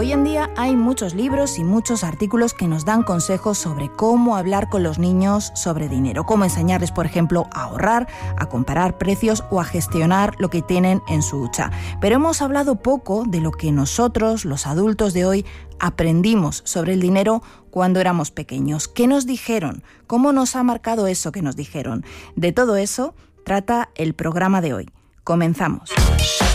Hoy en día hay muchos libros y muchos artículos que nos dan consejos sobre cómo hablar con los niños sobre dinero, cómo enseñarles, por ejemplo, a ahorrar, a comparar precios o a gestionar lo que tienen en su hucha. Pero hemos hablado poco de lo que nosotros, los adultos de hoy, aprendimos sobre el dinero cuando éramos pequeños. ¿Qué nos dijeron? ¿Cómo nos ha marcado eso que nos dijeron? De todo eso trata el programa de hoy. Comenzamos.